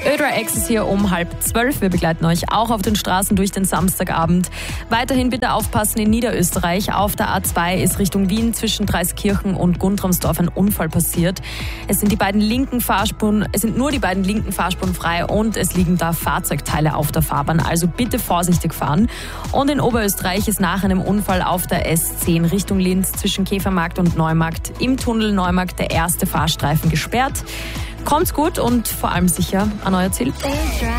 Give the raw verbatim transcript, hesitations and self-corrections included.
Ödra X ist hier um halb zwölf. Wir begleiten euch auch auf den Straßen durch den Samstagabend. Weiterhin bitte aufpassen in Niederösterreich. Auf der A zwei ist Richtung Wien zwischen Dreiskirchen und Guntramsdorf ein Unfall passiert. Es sind die beiden linken Fahrspuren, es sind nur die beiden linken Fahrspuren frei und es liegen da Fahrzeugteile auf der Fahrbahn. Also bitte vorsichtig fahren. Und in Oberösterreich ist nach einem Unfall auf der S zehn Richtung Linz zwischen Käfermarkt und Neumarkt im Tunnel Neumarkt der erste Fahrstreifen gesperrt. Kommt's gut und vor allem sicher an euer Ziel.